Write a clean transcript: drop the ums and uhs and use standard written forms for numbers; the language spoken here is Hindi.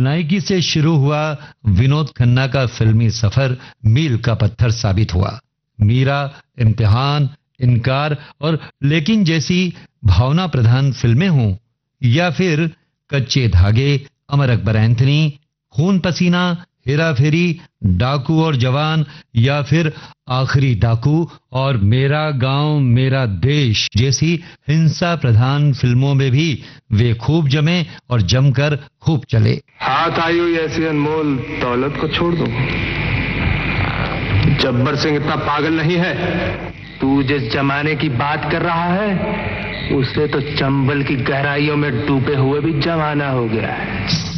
खलनायकी से शुरू हुआ विनोद खन्ना का फिल्मी सफर मील का पत्थर साबित हुआ। मीरा, इम्तिहान, इनकार और लेकिन जैसी भावना प्रधान फिल्में हों, या फिर कच्चे धागे, अमर अकबर एंथनी, खून पसीना, हेरा फेरी, डाकू और जवान, या फिर आखिरी डाकू और मेरा गांव मेरा देश जैसी हिंसा प्रधान फिल्मों में भी वे खूब जमे और जमकर खूब चले। हाथ आई हुई ऐसी अनमोल दौलत को छोड़ दो। जब्बर सिंह इतना पागल नहीं है। तू जिस जमाने की बात कर रहा है, उससे तो चंबल की गहराइयों में डूबे हुए भी जमाना हो गया है।